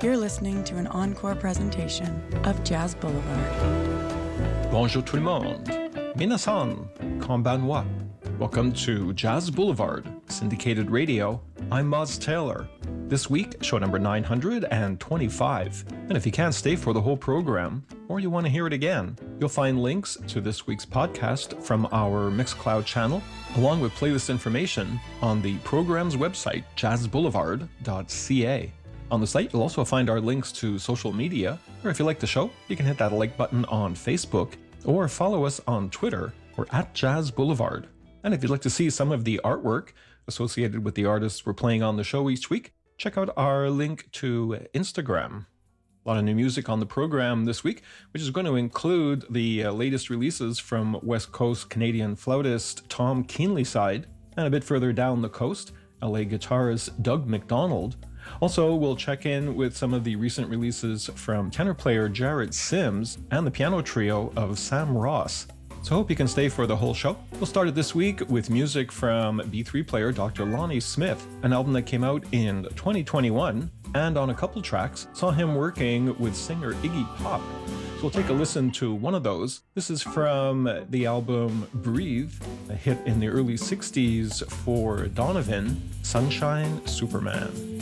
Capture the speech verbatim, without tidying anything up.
You're listening to an encore presentation of Jazz Boulevard. Bonjour tout le monde. Minasan, konbanwa. Welcome to Jazz Boulevard, syndicated radio. I'm Moz Taylor. This week, show number nine hundred twenty-five. And if you can't stay for the whole program, or you want to hear it again, you'll find links to this week's podcast from our Mixcloud channel, along with playlist information on the program's website, jazz boulevard dot c a. On the site, you'll also find our links to social media, or if you like the show, you can hit that like button on Facebook, or follow us on Twitter, or at Jazz Boulevard. And if you'd like to see some of the artwork associated with the artists we're playing on the show each week, check out our link to Instagram. A lot of new music on the program this week, which is going to include the uh, latest releases from West Coast Canadian flautist Tom Keenlyside, and a bit further down the coast, L A guitarist Doug McDonald. Also, we'll check in with some of the recent releases from tenor player Jared Sims and the piano trio of Sam Ross. So I hope you can stay for the whole show. We'll start it this week with music from B three player Doctor Lonnie Smith, an album that came out in twenty twenty-one, and on a couple tracks saw him working with singer Iggy Pop. So we'll take a listen to one of those. This is from the album Breathe, a hit in the early sixties for Donovan, Sunshine Superman.